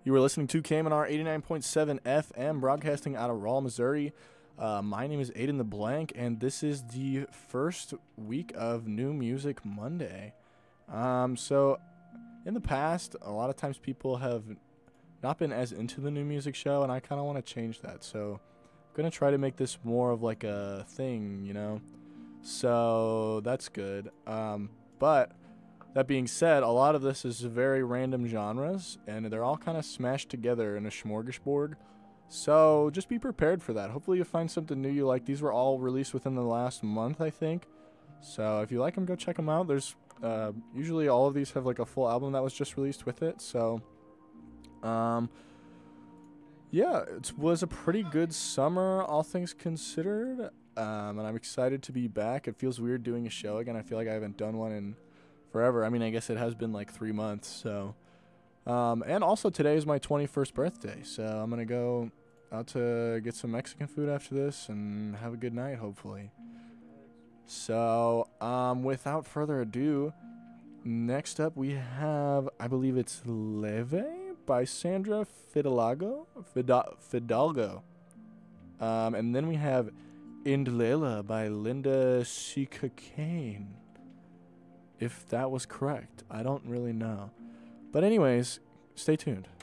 You are listening to KMNR 89.7 FM, broadcasting out of Rawl, Missouri. My name is Aiden the Blank, and this is the first week of New Music Monday. So, in the past, a lot of times people have not been as into the new music show, and I kind of want to change that. So, I'm going to try to make this more of like a thing, you know? So, that's good. But that being said, a lot of this is very random genres, and they're all kind of smashed together in a smorgasbord. So just be prepared for that. Hopefully you'll find something new you like. These were all released within the last month, I think. So if you like them, go check them out. There's usually all of these have like a full album that was just released with it. So yeah, it was a pretty good summer, all things considered. And I'm excited to be back. It feels weird doing a show again. I feel like I haven't done one in forever. I mean, I guess it has been like 3 months. So, and also today is my 21st birthday. So I'm going to go out to get some Mexican food after this and have a good night, hopefully. So, without further ado, next up we have, I believe it's Leve by Sandra Fidalgo. And then we have Indlela by Linda Shikakane. If that was correct, I don't really know. But anyways, stay tuned.